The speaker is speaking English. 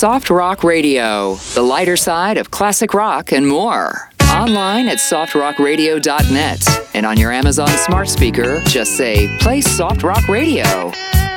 Soft Rock Radio, the lighter side of classic rock and more. Online at softrockradio.net and on your Amazon smart speaker, just say, play Soft Rock Radio.